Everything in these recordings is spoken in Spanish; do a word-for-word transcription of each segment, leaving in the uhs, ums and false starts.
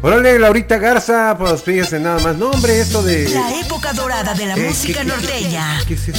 Órale, Laurita Garza, pues fíjese nada más. No, hombre, esto de... La época dorada de la eh, música ¿qué, norteña. ¿Qué, qué, qué es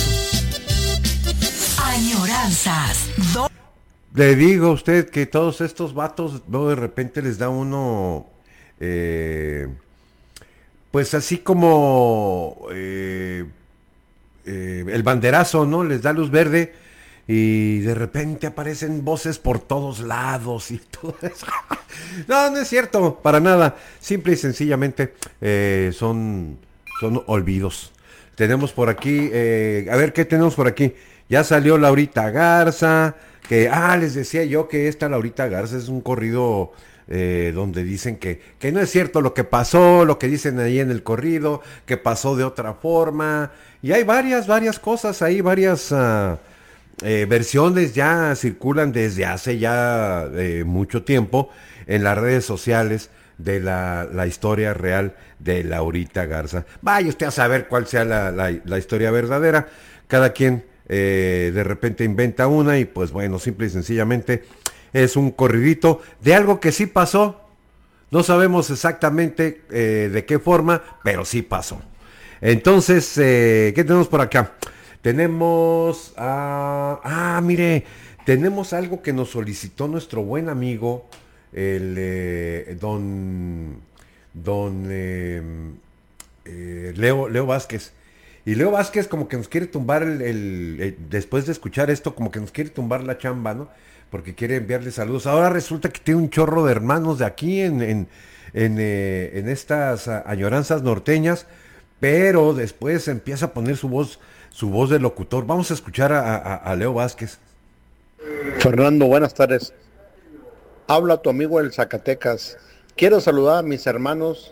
eso? Añoranzas. Do- Le digo a usted que todos estos vatos, no, de repente les da uno... Eh, pues así como... Eh, eh, el banderazo, ¿no? Les da luz verde. Y de repente aparecen voces por todos lados y todo eso. No, no es cierto, para nada. Simple y sencillamente eh, son, son olvidos. Tenemos por aquí, eh, a ver, ¿qué tenemos por aquí? Ya salió Laurita Garza, que, ah, les decía yo que esta Laurita Garza es un corrido eh, donde dicen que, que no es cierto lo que pasó, lo que dicen ahí en el corrido, que pasó de otra forma. Y hay varias, varias cosas ahí, varias... Uh, Eh, versiones ya circulan desde hace ya eh, mucho tiempo en las redes sociales de la, la historia real de Laurita Garza. Vaya usted a saber cuál sea la, la, la historia verdadera. Cada quien eh, de repente inventa una y pues bueno, simple y sencillamente es un corridito de algo que sí pasó. No sabemos exactamente eh, de qué forma, pero sí pasó. Entonces, eh, ¿qué tenemos por acá? Tenemos, ah, ah, mire, tenemos algo que nos solicitó nuestro buen amigo, el eh, don, don eh, eh, Leo, Leo Vázquez. Y Leo Vázquez como que nos quiere tumbar, el, el, el, después de escuchar esto, como que nos quiere tumbar la chamba, ¿no? Porque quiere enviarle saludos. Ahora resulta que tiene un chorro de hermanos de aquí en, en, en, eh, en estas añoranzas norteñas, pero después empieza a poner su voz... su voz de locutor. Vamos a escuchar a, a, a Leo Vázquez. Fernando, buenas tardes. Habla tu amigo el Zacatecas. Quiero saludar a mis hermanos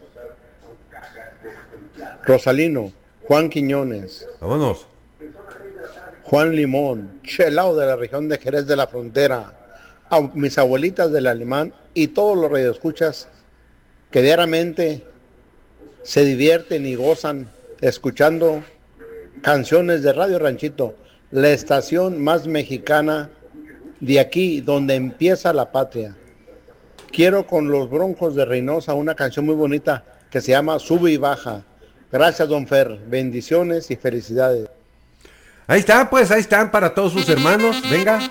Rosalino, Juan Quiñones. Vámonos. Juan Limón, Chelao de la región de Jerez de la Frontera, a mis abuelitas del Alemán y todos los radioescuchas que diariamente se divierten y gozan escuchando canciones de Radio Ranchito, la estación más mexicana de aquí, donde empieza la patria. Quiero con los Broncos de Reynosa una canción muy bonita que se llama Sube y Baja. Gracias, don Fer. Bendiciones y felicidades. Ahí está, pues, ahí están para todos sus hermanos. Venga.